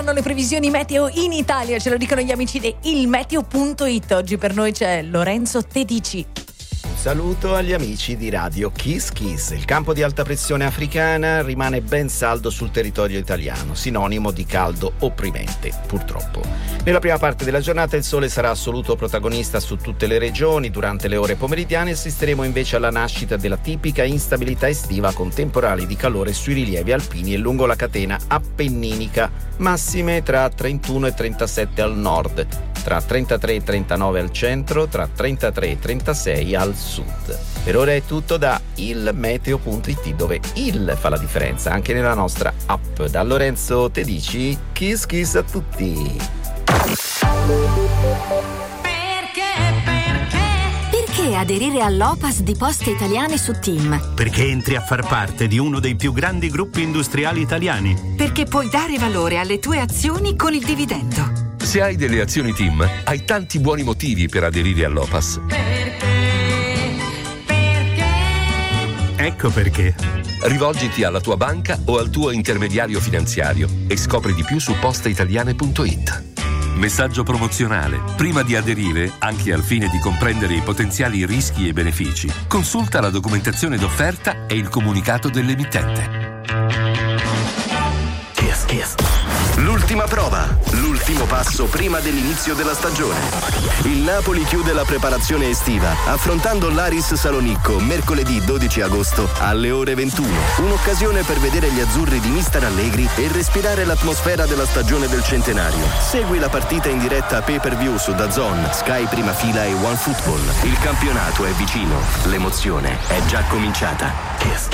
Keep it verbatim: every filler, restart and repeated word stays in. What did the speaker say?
Le previsioni meteo in Italia, ce lo dicono gli amici di il meteo punto it. Oggi per noi c'è Lorenzo Tedici. Saluto agli amici di Radio Kiss Kiss. Il campo di alta pressione africana rimane ben saldo sul territorio italiano, sinonimo di caldo opprimente, purtroppo. Nella prima parte della giornata il sole sarà assoluto protagonista su tutte le regioni. Durante le ore pomeridiane assisteremo invece alla nascita della tipica instabilità estiva con temporali di calore sui rilievi alpini e lungo la catena appenninica, massime tra trentuno e trentasette al nord, tra trentatré e trentanove al centro, tra trentatré e trentasei al sud. Per ora è tutto da il meteo punto it, dove il fa la differenza anche nella nostra app. Da Lorenzo Tedici, kiss kiss a tutti. Perché, perché? Perché aderire all'Opas di Poste Italiane su TIM? Perché entri a far parte di uno dei più grandi gruppi industriali italiani. Perché puoi dare valore alle tue azioni con il dividendo. Se hai delle azioni TIM, hai tanti buoni motivi per aderire all'Opas. Ecco perché. Rivolgiti alla tua banca o al tuo intermediario finanziario e scopri di più su posteitaliane punto it. Messaggio promozionale. Prima di aderire, anche al fine di comprendere i potenziali rischi e benefici, consulta la documentazione d'offerta e il comunicato dell'emittente. Kiss Kiss. L'ultima prova, l'ultimo passo prima dell'inizio della stagione. Il Napoli chiude la preparazione estiva affrontando l'Aris Salonicco mercoledì dodici agosto alle ore ventuno. Un'occasione per vedere gli azzurri di mister Allegri e respirare l'atmosfera della stagione del centenario. Segui la partita in diretta pay per view su DAZN, Sky Prima Fila e OneFootball. Il campionato è vicino, l'emozione è già cominciata. Kiss.